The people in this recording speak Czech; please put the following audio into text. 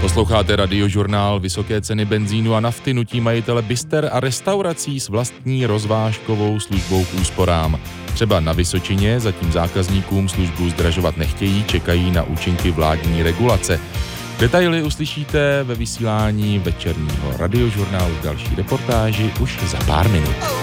Posloucháte Radiožurnál. Vysoké ceny benzínu a nafty nutí majitele bister a restaurací s vlastní rozvážkovou službou k úsporám. Třeba na Vysočině zatím zákazníkům službu zdražovat nechtějí, čekají na účinky vládní regulace. Detaily uslyšíte ve vysílání večerního Radiožurnálu v další reportáži už za pár minut.